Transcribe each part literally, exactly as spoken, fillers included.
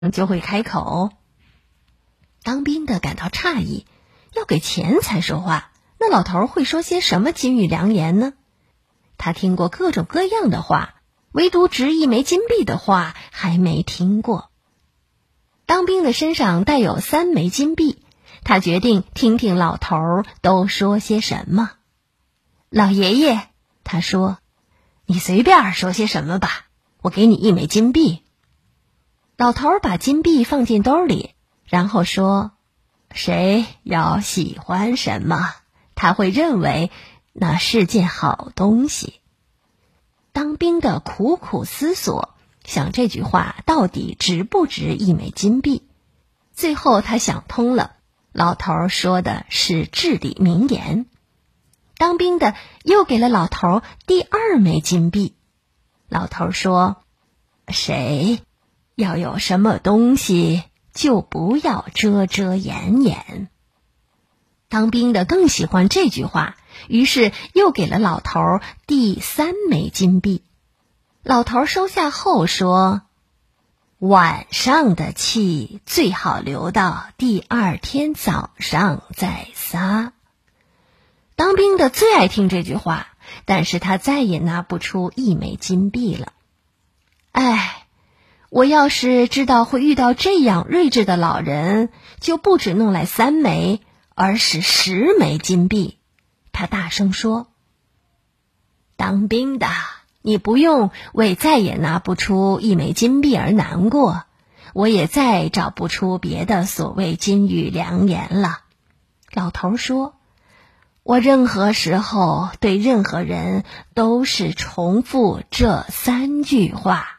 就会开口。当兵的感到诧异，要给钱才说话，那老头会说些什么金玉良言呢？他听过各种各样的话，唯独值一枚金币的话还没听过。当兵的身上带有三枚金币，他决定听听老头都说些什么。老爷爷，他说，你随便说些什么吧，我给你一枚金币。老头把金币放进兜里，然后说，谁要喜欢什么，他会认为那是件好东西。当兵的苦苦思索，想这句话到底值不值一枚金币。最后他想通了，老头说的是至理名言。当兵的又给了老头第二枚金币。老头说，谁要有什么东西，就不要遮遮掩掩。当兵的更喜欢这句话，于是又给了老头第三枚金币。老头收下后说，晚上的气最好留到第二天早上再撒。当兵的最爱听这句话，但是他再也拿不出一枚金币了。唉，我要是知道会遇到这样睿智的老人，就不只弄来三枚，而是十枚金币。他大声说。当兵的，你不用为再也拿不出一枚金币而难过，我也再找不出别的所谓金玉良言了。老头说，我任何时候对任何人都是重复这三句话。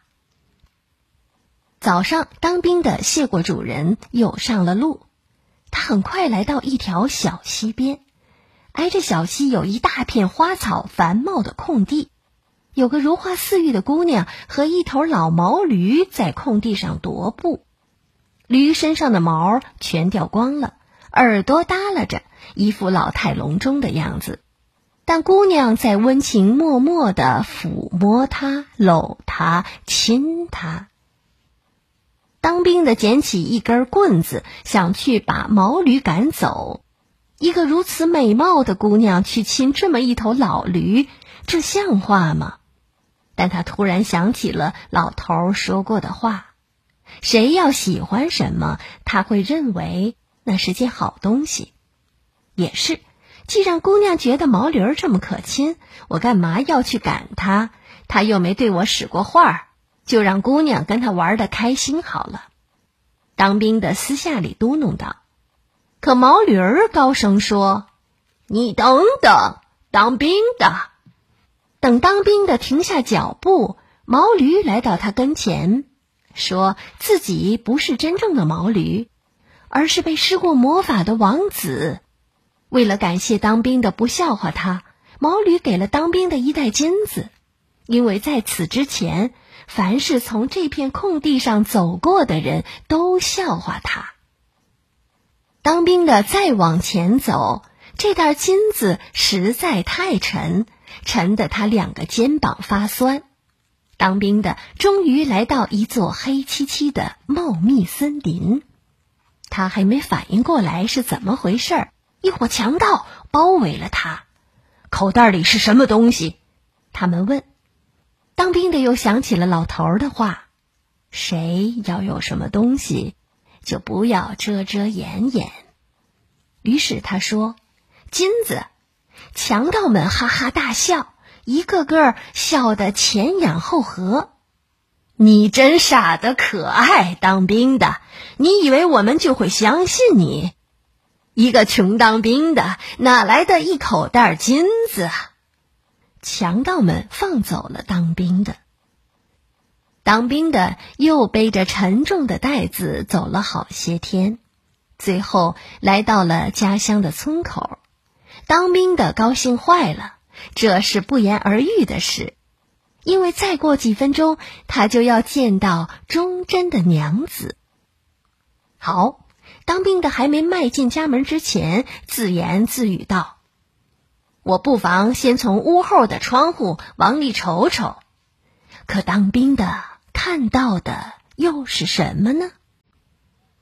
早上，当兵的谢过主人，又上了路。他很快来到一条小溪边，挨着小溪有一大片花草繁茂的空地，有个如花似玉的姑娘和一头老毛驴在空地上踱步。驴身上的毛全掉光了，耳朵耷拉着，一副老态龙钟的样子，但姑娘在温情脉脉地抚摸它，搂它，亲它。当兵的捡起一根棍子，想去把毛驴赶走。一个如此美貌的姑娘去亲这么一头老驴，这像话吗？但他突然想起了老头说过的话，谁要喜欢什么，他会认为那是件好东西。也是，既然姑娘觉得毛驴儿这么可亲，我干嘛要去赶它？她又没对我使过坏，就让姑娘跟她玩得开心好了。当兵的私下里嘟哝道。可毛驴儿高声说，你等等，当兵的。等当兵的停下脚步，毛驴来到他跟前，说自己不是真正的毛驴，而是被施过魔法的王子。为了感谢当兵的不笑话他，毛驴给了当兵的一袋金子，因为在此之前，凡是从这片空地上走过的人都笑话他。当兵的再往前走，这袋金子实在太沉，沉得他两个肩膀发酸。当兵的终于来到一座黑漆漆的茂密森林，他还没反应过来是怎么回事，一伙强盗包围了他。口袋里是什么东西？他们问。当兵的又想起了老头的话，谁要有什么东西，就不要遮遮掩掩。于是他说，金子。强盗们哈哈大笑，一个个笑得前仰后合。你真傻得可爱，当兵的，你以为我们就会相信你？一个穷当兵的哪来的一口袋金子啊？强盗们放走了当兵的。当兵的又背着沉重的袋子走了好些天，最后来到了家乡的村口。当兵的高兴坏了，这是不言而喻的事，因为再过几分钟他就要见到忠贞的娘子。好，当兵的还没迈进家门之前，自言自语道，我不妨先从屋后的窗户往里瞅瞅。可当兵的看到的又是什么呢？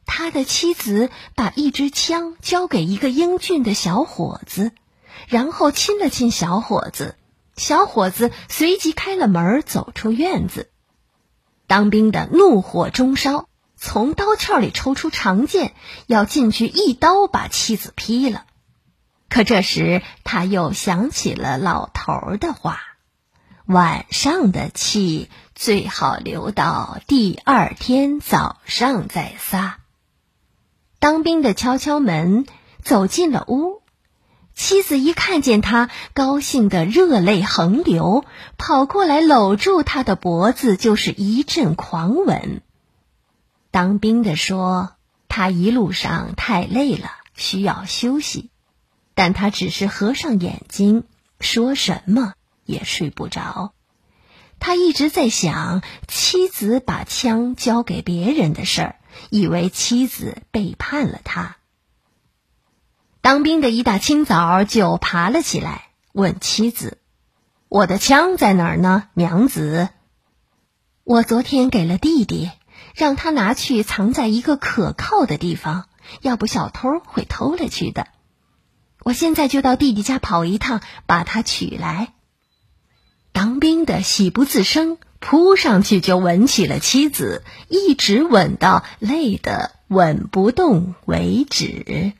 他的妻子把一支枪交给一个英俊的小伙子，然后亲了亲小伙子，小伙子随即开了门走出院子。当兵的怒火中烧，从刀鞘里抽出长剑，要进去一刀把妻子劈了。可这时他又想起了老头的话，晚上的气最好留到第二天早上再撒。当兵的敲敲门，走进了屋。妻子一看见他，高兴得热泪横流，跑过来搂住他的脖子，就是一阵狂吻。当兵的说，他一路上太累了，需要休息，但他只是合上眼睛，说什么也睡不着。他一直在想妻子把枪交给别人的事儿，以为妻子背叛了他。当兵的一大清早就爬了起来，问妻子：我的枪在哪儿呢，娘子？我昨天给了弟弟，让他拿去藏在一个可靠的地方，要不小偷会偷了去的。我现在就到弟弟家跑一趟，把它取来。当兵的喜不自胜，扑上去就吻起了妻子，一直吻到累得吻不动为止。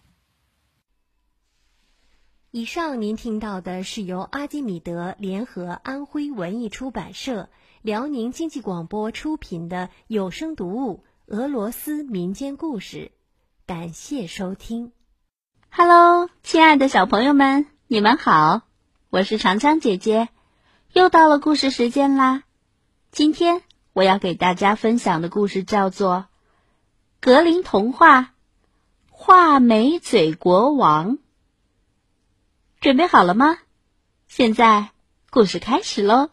以上您听到的是由阿基米德联合安徽文艺出版社、辽宁经济广播出品的有声读物《俄罗斯民间故事》，感谢收听。 Hello， 亲爱的小朋友们，你们好，我是长江姐姐，又到了故事时间啦。今天我要给大家分享的故事叫做《格林童话：画眉嘴国王》。准备好了吗？现在故事开始咯。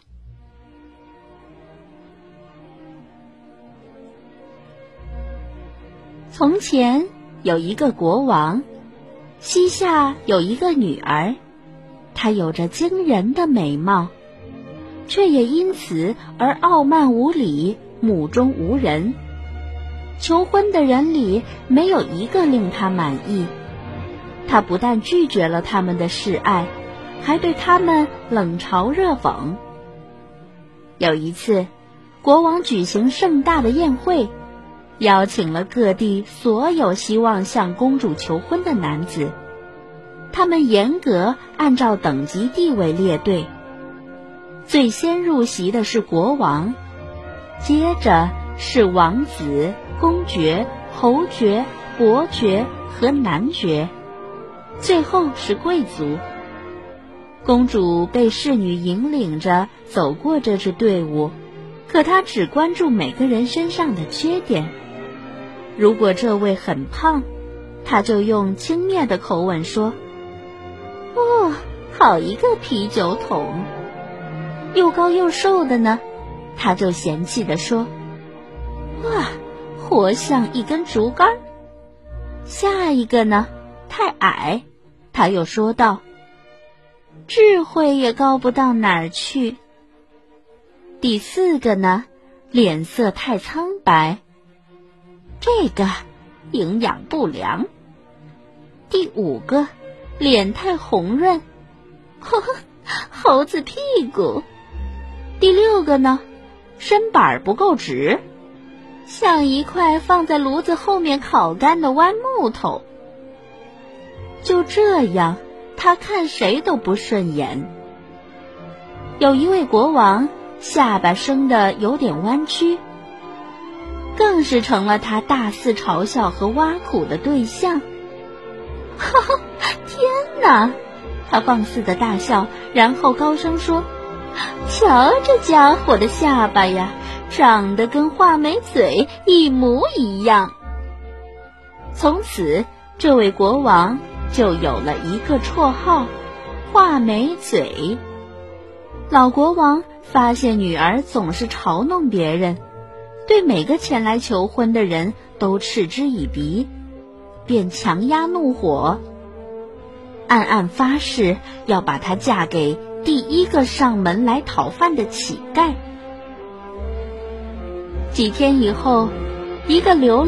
从前有一个国王，膝下有一个女儿，她有着惊人的美貌，却也因此而傲慢无礼，目中无人。求婚的人里没有一个令她满意，他不但拒绝了他们的示爱，还对他们冷嘲热讽。有一次，国王举行盛大的宴会，邀请了各地所有希望向公主求婚的男子，他们严格按照等级地位列队。最先入席的是国王，接着是王子、公爵、侯爵、伯爵和男爵，最后是贵族。公主被侍女引领着走过这支队伍，可她只关注每个人身上的缺点。如果这位很胖，她就用轻蔑的口吻说：哦，好一个啤酒桶。又高又瘦的呢，她就嫌弃地说：哇，活像一根竹竿。下一个呢，太矮，他又说道：智慧也高不到哪儿去。第四个呢，脸色太苍白，这个营养不良。第五个，脸太红润，呵呵，猴子屁股。第六个呢，身板不够直，像一块放在炉子后面烤干的豌木头。就这样，他看谁都不顺眼。有一位国王，下巴生得有点弯曲，更是成了他大肆嘲笑和挖苦的对象。哈哈，天哪！他放肆的大笑，然后高声说：瞧这家伙的下巴呀，长得跟画眉嘴一模一样。从此，这位国王就有了一个绰号，画眉嘴。老国王发现女儿总是嘲弄别人，对每个前来求婚的人都嗤之以鼻，便强压怒火，暗暗发誓要把她嫁给第一个上门来讨饭的乞丐。几天以后，一个流